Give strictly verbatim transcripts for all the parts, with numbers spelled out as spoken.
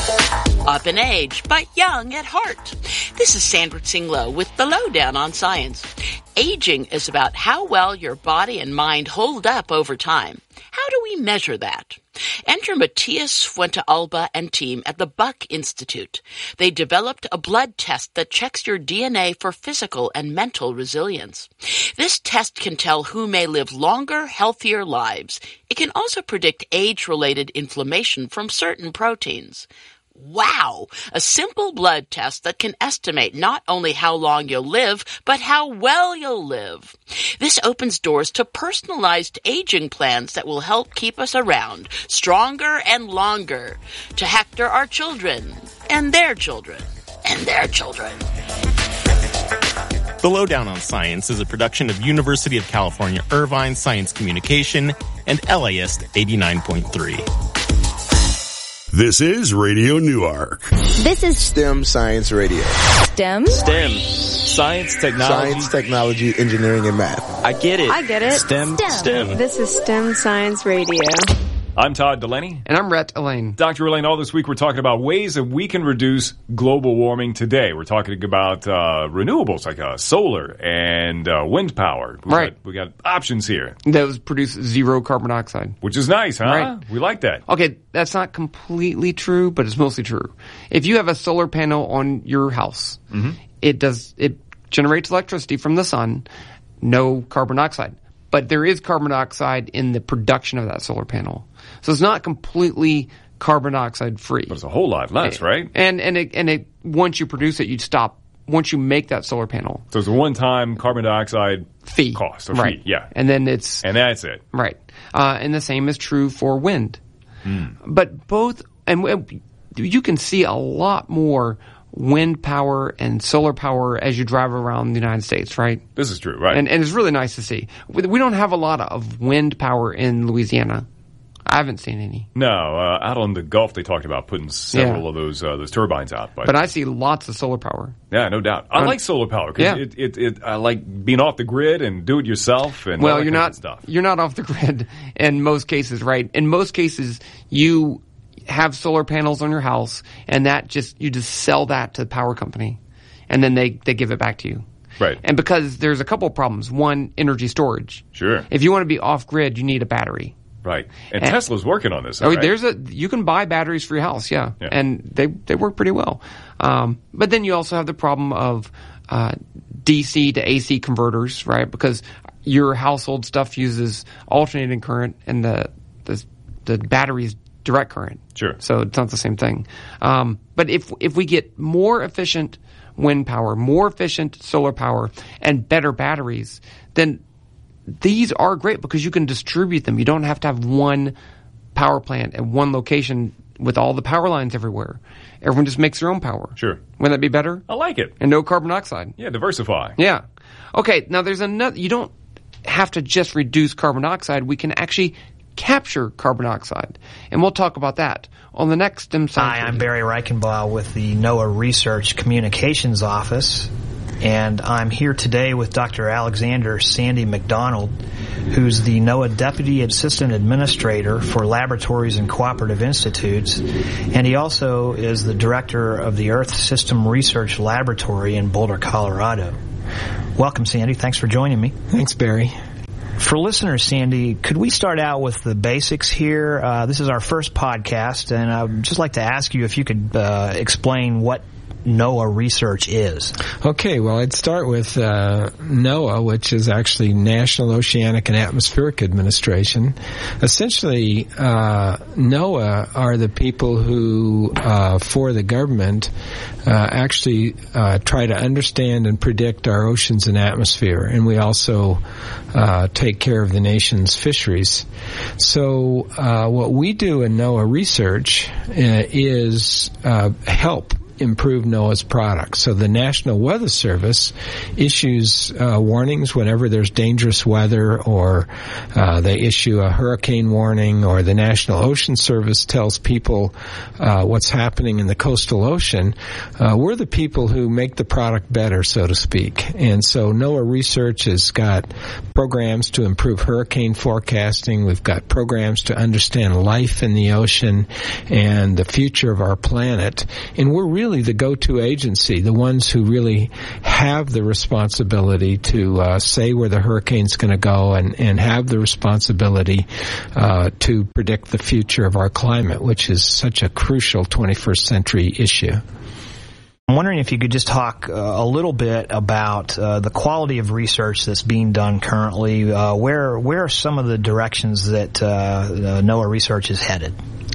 Up in age, but young at heart. This is Sandra Tsinglow with The Lowdown on Science. Aging is about how well your body and mind hold up over time. How do we measure that? Enter Matthias Fuentealba and team at the Buck Institute. They developed a blood test that checks your D N A for physical and mental resilience. This test can tell who may live longer, healthier lives. It can also predict age-related inflammation from certain proteins. Wow! A simple blood test that can estimate not only how long you'll live, but how well you'll live. This opens doors to personalized aging plans that will help keep us around, stronger and longer, to hector our children, and their children, and their children. The Lowdown on Science is a production of University of California, Irvine Science Communication and L A S eighty-nine point three. This is Radio Newark. This is STEM Science Radio. STEM? STEM. Science, technology. Science, technology, engineering, and math. I get it. I get it. STEM. STEM. STEM. This is STEM Science Radio. I'm Todd Delaney. And I'm Rhett Elaine. Doctor Elaine, all this week we're talking about ways that we can reduce global warming today. We're talking about uh, renewables like uh, solar and uh, wind power. We right. Got, we got options here. Those produce zero carbon dioxide. Which is nice, huh? Right. We like that. Okay, that's not completely true, but it's mostly true. If you have a solar panel on your house, mm-hmm. it does it generates electricity from the sun, no carbon dioxide. But there is carbon dioxide in the production of that solar panel. So it's not completely carbon dioxide free. But it's a whole lot less, right? And and it, and it, once you produce it, you stop. Once you make that solar panel. So it's a one-time carbon dioxide fee cost. Or right. Fee, yeah. And then it's... And that's it. Right. Uh, and the same is true for wind. Mm. But both... And you can see a lot more wind power and solar power as you drive around the United States, right? This is true, right. And, and it's really nice to see. We don't have a lot of wind power in Louisiana. I haven't seen any. No, uh, out on the Gulf they talked about putting several yeah. of those uh, those turbines out. But, but I see lots of solar power. Yeah, no doubt. I um, like solar power because yeah. it, it, it, I like being off the grid and do it yourself. And well, all that you're kind not of stuff. You're not off the grid in most cases, right? In most cases, you have solar panels on your house, and that just you just sell that to the power company, and then they, they give it back to you. Right. And because there's a couple of problems. One, energy storage. Sure. If you want to be off grid, you need a battery. Right. And, and Tesla's working on this. Oh, right? there's a you can buy batteries for your house, yeah, yeah. and they they work pretty well. Um, but then you also have the problem of uh, D C to A C converters, right? Because your household stuff uses alternating current, and the the the batteries direct current. Sure. So it's not the same thing. Um, but if if we get more efficient wind power, more efficient solar power, and better batteries, then these are great because you can distribute them. You don't have to have one power plant at one location with all the power lines everywhere. Everyone just makes their own power. Sure. Wouldn't that be better? I like it. And no carbon dioxide. Yeah, diversify. Yeah. Okay, now there's another, you don't have to just reduce carbon dioxide. We can actually capture carbon dioxide. And we'll talk about that on the next STEM Science. Hi, I'm Barry Reichenbaugh with the NOAA Research Communications Office. And I'm here today with Doctor Alexander Sandy McDonald, who's the NOAA Deputy Assistant Administrator for Laboratories and Cooperative Institutes. And he also is the Director of the Earth System Research Laboratory in Boulder, Colorado. Welcome, Sandy. Thanks for joining me. Thanks, Barry. For listeners, Sandy, could we start out with the basics here? Uh, this is our first podcast, and I would just like to ask you if you could uh, explain what NOAA research is. Okay, well, I'd start with uh, NOAA, which is actually National Oceanic and Atmospheric Administration. Essentially, uh, NOAA are the people who, uh, for the government, uh, actually uh, try to understand and predict our oceans and atmosphere, and we also uh, take care of the nation's fisheries. So uh, what we do in NOAA research uh, is uh, help improve NOAA's products. So the National Weather Service issues uh, warnings whenever there's dangerous weather, or uh, they issue a hurricane warning, or the National Ocean Service tells people uh, what's happening in the coastal ocean. Uh, we're the people who make the product better, so to speak. And so NOAA Research has got programs to improve hurricane forecasting. We've got programs to understand life in the ocean and the future of our planet. And we're really the go-to agency, the ones who really have the responsibility to uh, say where the hurricane's going to go, and, and have the responsibility uh, to predict the future of our climate, which is such a crucial twenty-first century issue. I'm wondering if you could just talk uh, a little bit about uh, the quality of research that's being done currently. Uh, where where are some of the directions that uh, uh, NOAA Research is headed?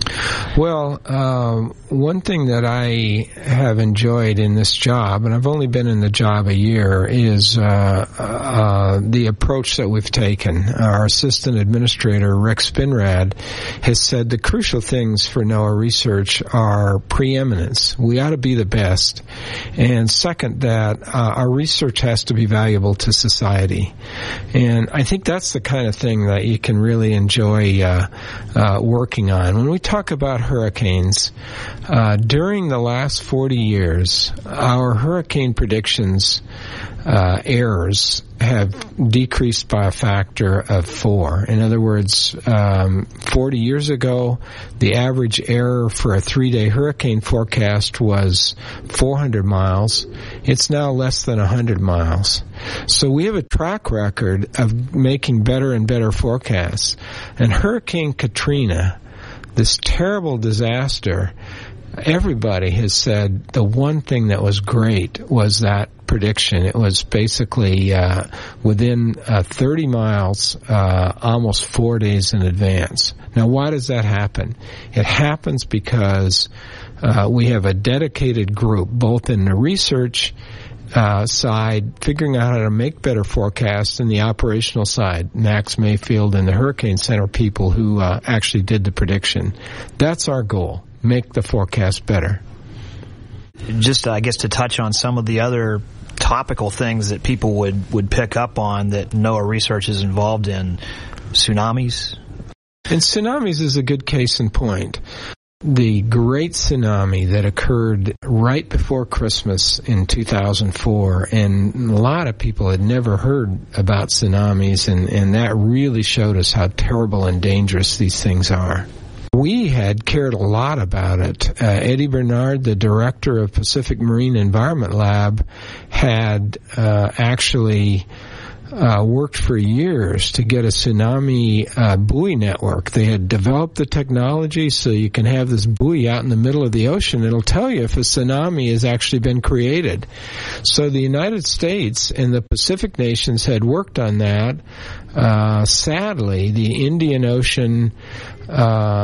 Well, um, one thing that I have enjoyed in this job, and I've only been in the job a year, is uh, uh, the approach that we've taken. Our assistant administrator, Rick Spinrad, has said the crucial things for NOAA Research are preeminence. We ought to be the best. And second, that uh, our research has to be valuable to society. And I think that's the kind of thing that you can really enjoy uh, uh, working on. When we talk about hurricanes, uh, during the last forty years, our hurricane predictions uh, errors have decreased by a factor of four. In other words, um, forty years ago, the average error for a three-day hurricane forecast was four hundred miles. It's now less than one hundred miles. So we have a track record of making better and better forecasts. And Hurricane Katrina, this terrible disaster, everybody has said the one thing that was great was that prediction. It was basically uh, within uh, thirty miles, uh, almost four days in advance. Now, why does that happen? It happens because uh, we have a dedicated group, both in the research Uh, side, figuring out how to make better forecasts, and the operational side, Max Mayfield and the Hurricane Center people who uh, actually did the prediction. That's our goal, make the forecast better. Just, I guess, to touch on some of the other topical things that people would, would pick up on that NOAA Research is involved in, tsunamis? And tsunamis is a good case in point. The great tsunami that occurred right before Christmas in two thousand four, and a lot of people had never heard about tsunamis, and, and that really showed us how terrible and dangerous these things are. We had cared a lot about it. Uh, Eddie Bernard, the director of Pacific Marine Environment Lab, had uh, actually Uh, worked for years to get a tsunami uh, buoy network. They had developed the technology so you can have this buoy out in the middle of the ocean. It'll tell you if a tsunami has actually been created. So the United States and the Pacific nations had worked on that. Uh, sadly, the Indian Ocean, uh,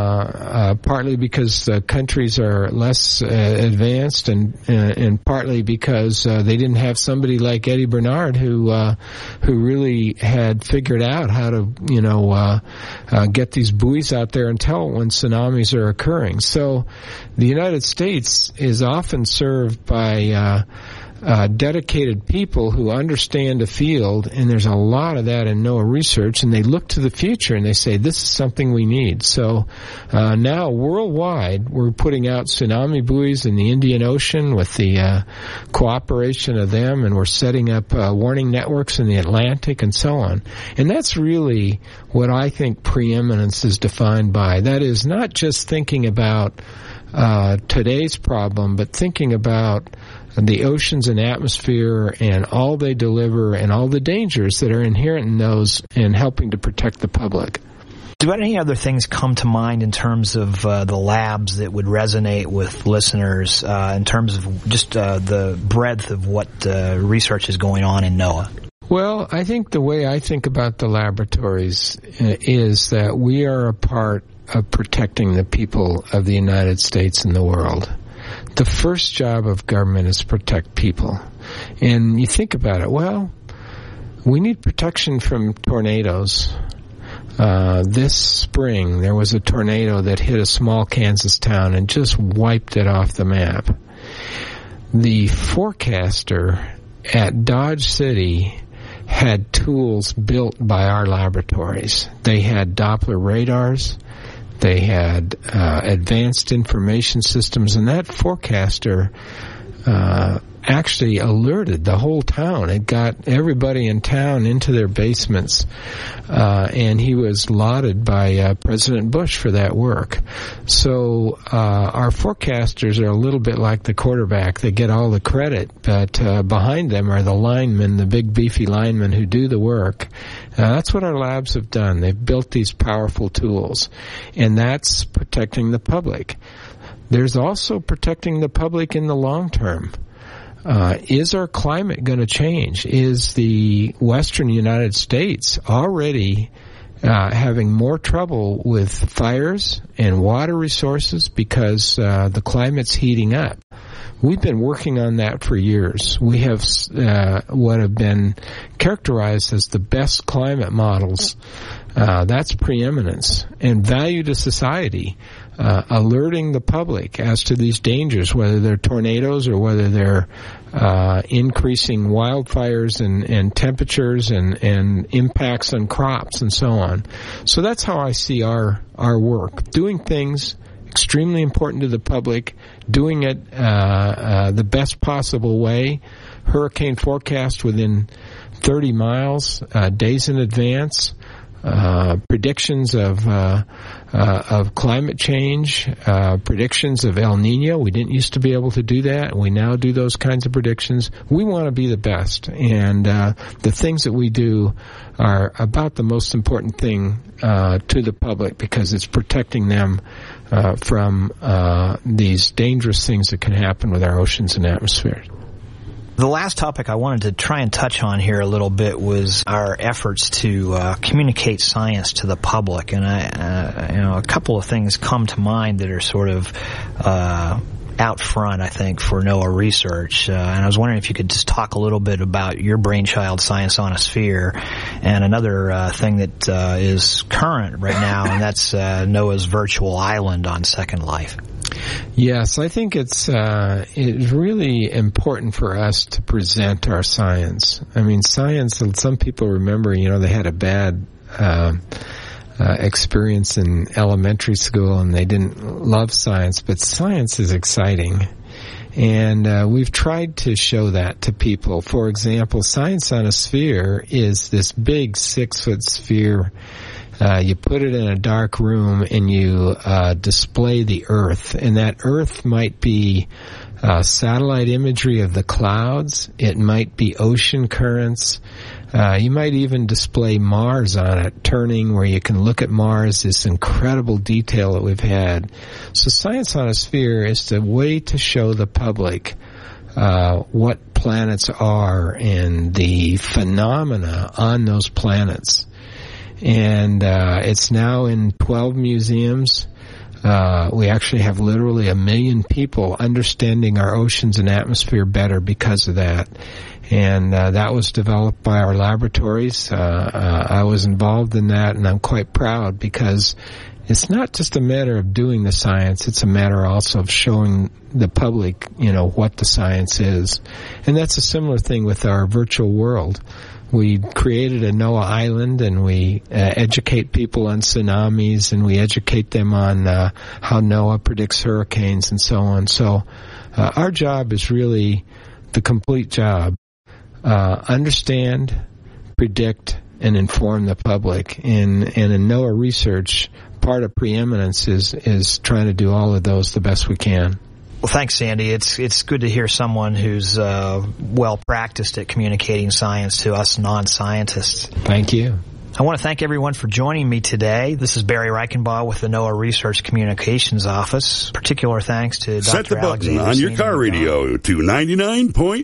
uh, partly because the countries are less uh, advanced, and uh, and partly because uh, they didn't have somebody like Eddie Bernard who uh, who really had figured out how to, you know, uh, uh, get these buoys out there and tell when tsunamis are occurring. So the United States is often served by uh, Uh, dedicated people who understand a field, and there's a lot of that in NOAA Research, and they look to the future and they say, this is something we need. So uh, now worldwide, we're putting out tsunami buoys in the Indian Ocean with the uh, cooperation of them, and we're setting up uh, warning networks in the Atlantic and so on. And that's really what I think preeminence is defined by. That is not just thinking about uh, today's problem, but thinking about the oceans and atmosphere and all they deliver and all the dangers that are inherent in those, and helping to protect the public. Do any other things come to mind in terms of uh, the labs that would resonate with listeners uh, in terms of just uh, the breadth of what uh, research is going on in NOAA? Well, I think the way I think about the laboratories uh, is that we are a part of protecting the people of the United States and the world. The first job of government is to protect people. And you think about it, well, we need protection from tornadoes. Uh, this spring, there was a tornado that hit a small Kansas town and just wiped it off the map. the forecaster at Dodge City had tools built by our laboratories. They had Doppler radars. They had uh, advanced information systems, and that forecaster uh, actually alerted the whole town. It got everybody in town into their basements, uh, and he was lauded by uh, President Bush for that work. So uh, our forecasters are a little bit like the quarterback. They get all the credit, but uh, behind them are the linemen, the big beefy linemen who do the work. Uh, that's what our labs have done. They've built these powerful tools, and that's protecting the public. There's also protecting the public in the long term. Uh, is our climate going to change? Is the western United States already uh, having more trouble with fires and water resources because uh, the climate's heating up? We've been working on that for years. We have uh, what have been characterized as the best climate models. Uh, that's preeminence and value to society, uh, alerting the public as to these dangers, whether they're tornadoes or whether they're uh, increasing wildfires and, and temperatures and, and impacts on crops and so on. So that's how I see our, our work. Doing things extremely important to the public, doing it uh, uh, the best possible way, hurricane forecast within thirty miles, uh, days in advance, uh, predictions of uh, uh, of climate change, uh, predictions of El Nino. We didn't used to be able to do that. We now do those kinds of predictions. We want to be the best, and uh, the things that we do are about the most important thing uh, to the public because it's protecting them uh, from uh, these dangerous things that can happen with our oceans and atmosphere. The last topic I wanted to try and touch on here a little bit was our efforts to uh, communicate science to the public, and I, uh, you know, a couple of things come to mind that are sort of uh, out front, I think, for NOAA research. Uh, and I was wondering if you could just talk a little bit about your brainchild, Science on a Sphere, and another uh, thing that uh, is current right now, and that's uh, NOAA's virtual island on Second Life. Yes, I think it's uh, it's really important for us to present our science. I mean, science, some people remember, you know, they had a bad uh, uh, experience in elementary school and they didn't love science, but science is exciting. And uh, we've tried to show that to people. For example, Science on a Sphere is this big six-foot sphere. Uh, you put it in a dark room and you uh, display the Earth. And that Earth might be uh, satellite imagery of the clouds. It might be ocean currents. Uh, you might even display Mars on it, turning where you can look at Mars, this incredible detail that we've had. So Science on a Sphere is the way to show the public uh, what planets are and the phenomena on those planets. And uh, it's now in twelve museums. Uh, we actually have literally a million people understanding our oceans and atmosphere better because of that. And uh, that was developed by our laboratories. Uh, uh, I was involved in that, and I'm quite proud because it's not just a matter of doing the science, it's a matter also of showing the public, you know, what the science is. And that's a similar thing with our virtual world. We created a NOAA island, and we uh, educate people on tsunamis, and we educate them on uh, how NOAA predicts hurricanes and so on. So uh, our job is really the complete job. Uh, understand, predict, and inform the public. And, and in NOAA research, part of preeminence is, is trying to do all of those the best we can. Well, thanks, Sandy. It's it's good to hear someone who's uh, well practiced at communicating science to us non-scientists. Thank you. I want to thank everyone for joining me today. This is Barry Reichenbaugh with the NOAA Research Communications Office. Particular thanks to Doctor Set the button Alexander on your Sandy car radio to ninety-nine point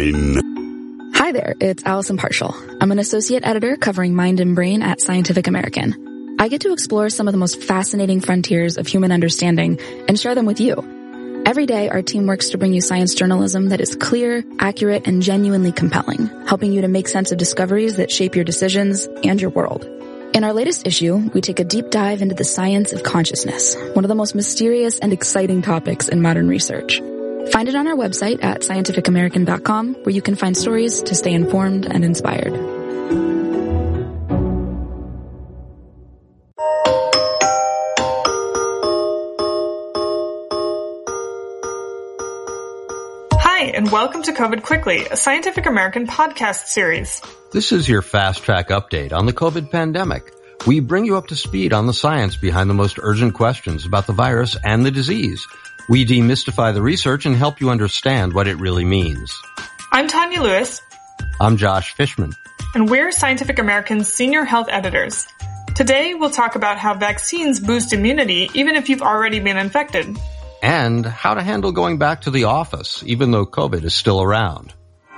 nine. Hi there, it's Allison Partial. I'm an associate editor covering mind and brain at Scientific American. I get to explore some of the most fascinating frontiers of human understanding and share them with you. Every day, our team works to bring you science journalism that is clear, accurate, and genuinely compelling, helping you to make sense of discoveries that shape your decisions and your world. In our latest issue, we take a deep dive into the science of consciousness, one of the most mysterious and exciting topics in modern research. Find it on our website at scientific american dot com, where you can find stories to stay informed and inspired. Hi, and welcome to COVID Quickly, a Scientific American podcast series. This is your fast-track update on the COVID pandemic. We bring you up to speed on the science behind the most urgent questions about the virus and the disease. We demystify the research and help you understand what it really means. I'm Tanya Lewis. I'm Josh Fishman. And we're Scientific American's senior health editors. Today, we'll talk about how vaccines boost immunity even if you've already been infected. And how to handle going back to the office, even though COVID is still around.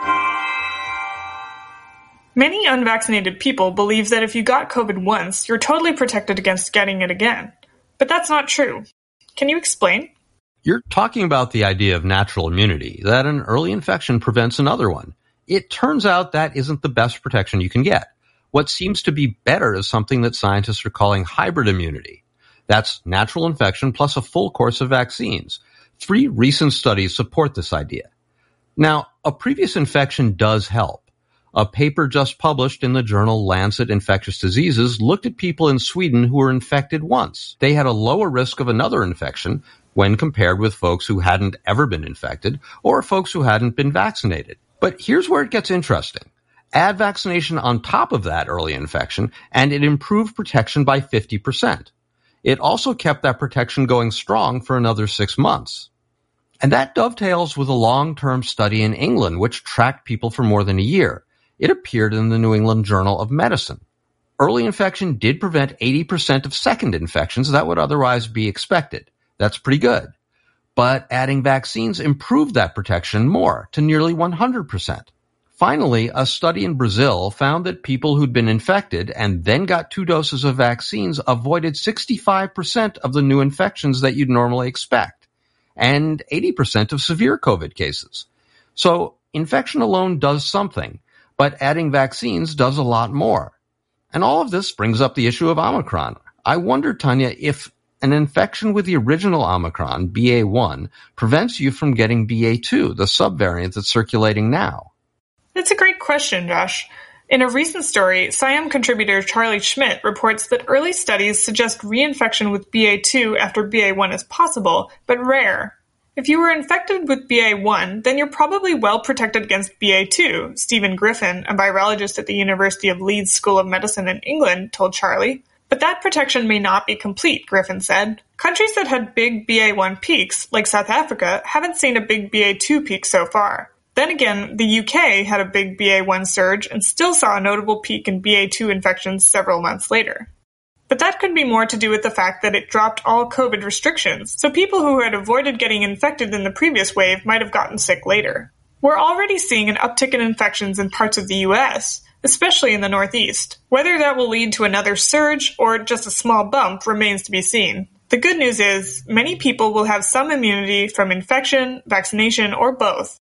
Many unvaccinated people believe that if you got COVID once, you're totally protected against getting it again. But that's not true. Can you explain? You're talking about the idea of natural immunity, that an early infection prevents another one. It turns out that isn't the best protection you can get. What seems to be better is something that scientists are calling hybrid immunity. That's natural infection plus a full course of vaccines. Three recent studies support this idea. Now, a previous infection does help. A paper just published in the journal Lancet Infectious Diseases looked at people in Sweden who were infected once. They had a lower risk of another infection when compared with folks who hadn't ever been infected or folks who hadn't been vaccinated. But here's where it gets interesting. Add vaccination on top of that early infection, and it improved protection by fifty percent. It also kept that protection going strong for another six months. And that dovetails with a long-term study in England, which tracked people for more than a year. It appeared in the New England Journal of Medicine. Early infection did prevent eighty percent of second infections that would otherwise be expected. That's pretty good. But adding vaccines improved that protection more, to nearly one hundred percent. Finally, a study in Brazil found that people who'd been infected and then got two doses of vaccines avoided sixty-five percent of the new infections that you'd normally expect, and eighty percent of severe COVID cases. So infection alone does something, but adding vaccines does a lot more. And all of this brings up the issue of Omicron. I wonder, Tanya, if an infection with the original Omicron, B A one, prevents you from getting B A two, the subvariant that's circulating now. That's a great question, Josh. In a recent story, S I O M contributor Charlie Schmidt reports that early studies suggest reinfection with B A two after B A one is possible, but rare. If you were infected with B A one, then you're probably well protected against B A two, Stephen Griffin, a virologist at the University of Leeds School of Medicine in England, told Charlie. But that protection may not be complete, Griffin said. Countries that had big B A one peaks, like South Africa, haven't seen a big B A two peak so far. Then again, the U K had a big B A one surge and still saw a notable peak in B A two infections several months later. But that could be more to do with the fact that it dropped all COVID restrictions, so people who had avoided getting infected in the previous wave might have gotten sick later. We're already seeing an uptick in infections in parts of the U S, especially in the Northeast. Whether that will lead to another surge or just a small bump remains to be seen. The good news is, many people will have some immunity from infection, vaccination, or both.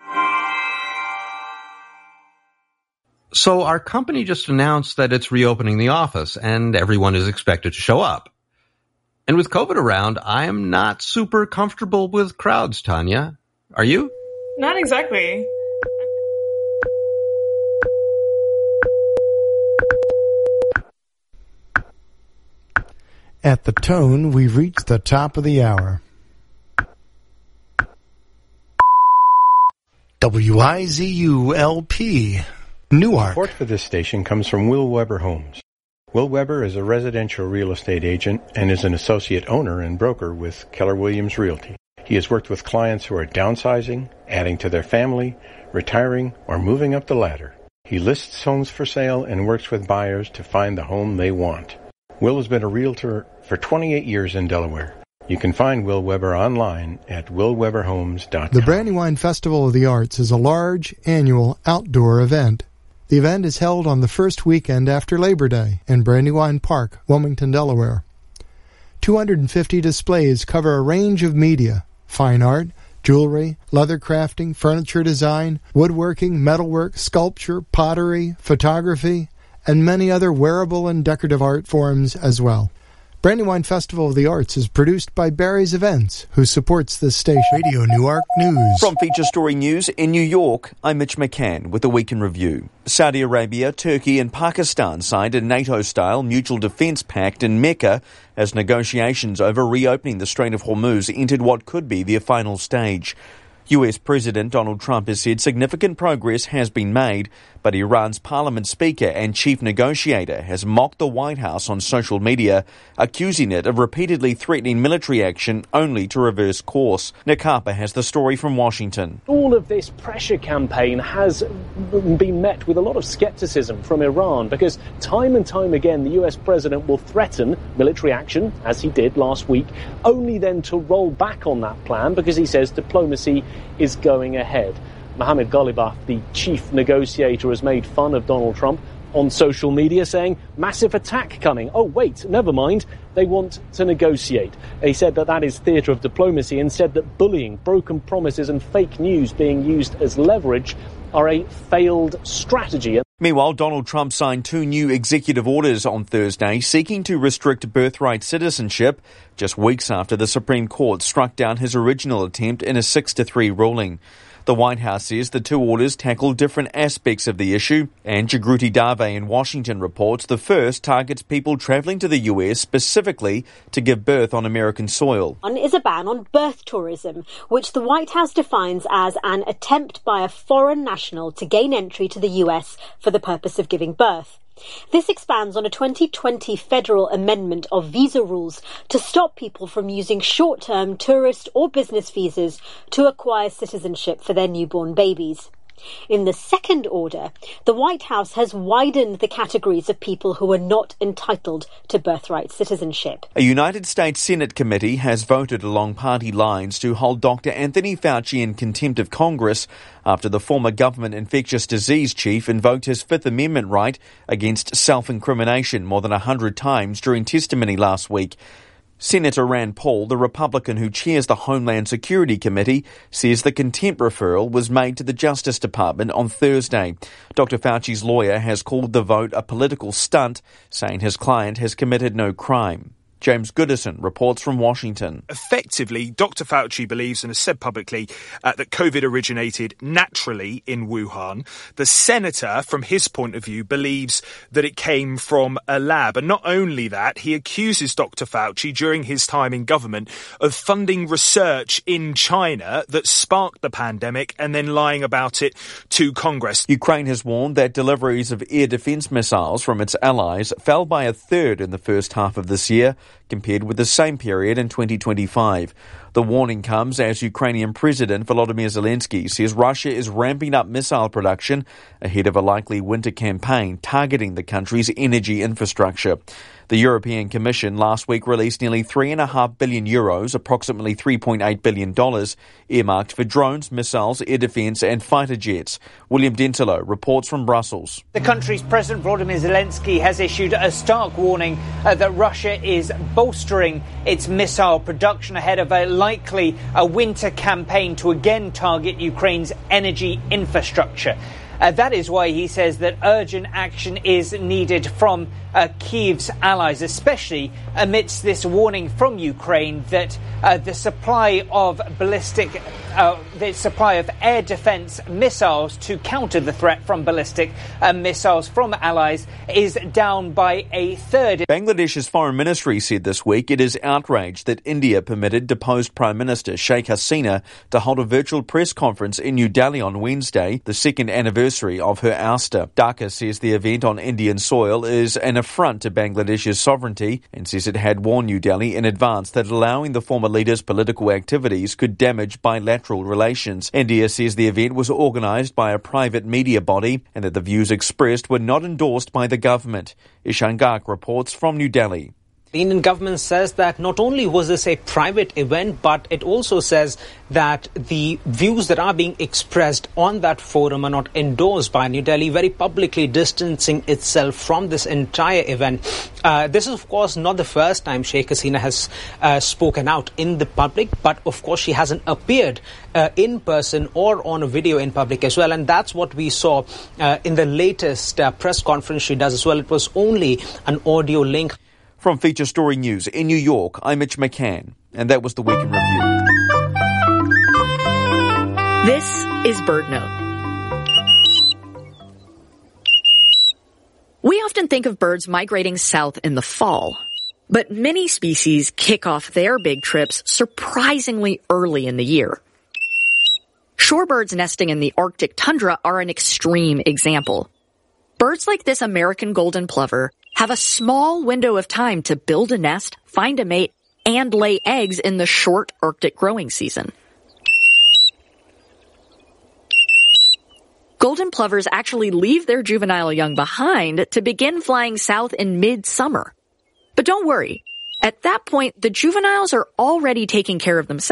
So our company just announced that it's reopening the office, and everyone is expected to show up. And with COVID around, I am not super comfortable with crowds, Tanya. Are you? Not exactly. At the tone, we've reached the top of the hour. W I Z U L P, Newark. Support for this station comes from Will Weber Homes. Will Weber is a residential real estate agent and is an associate owner and broker with Keller Williams Realty. He has worked with clients who are downsizing, adding to their family, retiring, or moving up the ladder. He lists homes for sale and works with buyers to find the home they want. Will has been a realtor for twenty-eight years in Delaware. You can find Will Weber online at will weber homes dot com. The Brandywine Festival of the Arts is a large, annual, outdoor event. The event is held on the first weekend after Labor Day in Brandywine Park, Wilmington, Delaware. two hundred fifty displays cover a range of media: fine art, jewelry, leather crafting, furniture design, woodworking, metalwork, sculpture, pottery, photography, and many other wearable and decorative art forms as well. Brandywine Festival of the Arts is produced by Barry's Events, who supports this station. Radio Newark News. From Feature Story News in New York, I'm Mitch McCann with the Week in Review. Saudi Arabia, Turkey and Pakistan signed a NATO-style mutual defence pact in Mecca as negotiations over reopening the Strait of Hormuz entered what could be their final stage. U S President Donald Trump has said significant progress has been made, but Iran's parliament speaker and chief negotiator has mocked the White House on social media, accusing it of repeatedly threatening military action only to reverse course. Nick Harper has the story from Washington. All of this pressure campaign has been met with a lot of skepticism from Iran because time and time again the U S president will threaten military action, as he did last week, only then to roll back on that plan because he says diplomacy is going ahead. Mohammed Ghalibaf, the chief negotiator, has made fun of Donald Trump on social media, saying, massive attack coming. Oh, wait, never mind. They want to negotiate. He said that that is theatre of diplomacy and said that bullying, broken promises and fake news being used as leverage are a failed strategy. Meanwhile, Donald Trump signed two new executive orders on Thursday seeking to restrict birthright citizenship just weeks after the Supreme Court struck down his original attempt in a six to three ruling. The White House says the two orders tackle different aspects of the issue, and Jagruti Dave in Washington reports the first targets people travelling to the U S specifically to give birth on American soil. One is a ban on birth tourism, which the White House defines as an attempt by a foreign national to gain entry to the U S for the purpose of giving birth. This expands on a twenty twenty federal amendment of visa rules to stop people from using short-term tourist or business visas to acquire citizenship for their newborn babies. In the second order, the White House has widened the categories of people who are not entitled to birthright citizenship. A United States Senate committee has voted along party lines to hold Doctor Anthony Fauci in contempt of Congress after the former government infectious disease chief invoked his Fifth Amendment right against self-incrimination more than a hundred times during testimony last week. Senator Rand Paul, the Republican who chairs the Homeland Security Committee, says the contempt referral was made to the Justice Department on Thursday. Doctor Fauci's lawyer has called the vote a political stunt, saying his client has committed no crime. James Goodison reports from Washington. Effectively, Doctor Fauci believes and has said publicly uh, that COVID originated naturally in Wuhan. The senator, from his point of view, believes that it came from a lab. And not only that, he accuses Doctor Fauci during his time in government of funding research in China that sparked the pandemic and then lying about it to Congress. Ukraine has warned that deliveries of air defense missiles from its allies fell by a third in the first half of this year, compared with the same period in twenty twenty-five. The warning comes as Ukrainian President Volodymyr Zelensky says Russia is ramping up missile production ahead of a likely winter campaign targeting the country's energy infrastructure. The European Commission last week released nearly three point five billion euros, approximately three point eight billion dollars, earmarked for drones, missiles, air defence and fighter jets. William Dentilo reports from Brussels. The country's President Volodymyr Zelensky has issued a stark warning uh, that Russia is bolstering its missile production ahead of a likely a winter campaign to again target Ukraine's energy infrastructure. Uh, that is why he says that urgent action is needed from uh, Kyiv's allies, especially amidst this warning from Ukraine that uh, the supply of ballistic, uh, the supply of air defense missiles to counter the threat from ballistic uh, missiles from allies is down by a third. Bangladesh's foreign ministry said this week it is outraged that India permitted deposed Prime Minister Sheikh Hasina to hold a virtual press conference in New Delhi on Wednesday, the second anniversary of her ouster. Dhaka says the event on Indian soil is an affront to Bangladesh's sovereignty and says it had warned New Delhi in advance that allowing the former leader's political activities could damage bilateral relations. India says the event was organised by a private media body and that the views expressed were not endorsed by the government. Ishan Garg reports from New Delhi. The Indian government says that not only was this a private event, but it also says that the views that are being expressed on that forum are not endorsed by New Delhi, very publicly distancing itself from this entire event. Uh, this is, of course, not the first time Sheikh Hasina has uh, spoken out in the public, but, of course, she hasn't appeared uh, in person or on a video in public as well. And that's what we saw uh, in the latest uh, press conference she does as well. It was only an audio link. From Feature Story News in New York, I'm Mitch McCann, and that was the Week in Review. This is BirdNote. We often think of birds migrating south in the fall, but many species kick off their big trips surprisingly early in the year. Shorebirds nesting in the Arctic tundra are an extreme example. Birds like this American golden plover have a small window of time to build a nest, find a mate, and lay eggs in the short Arctic growing season. Golden plovers actually leave their juvenile young behind to begin flying south in mid-summer. But don't worry. At that point, the juveniles are already taking care of themselves.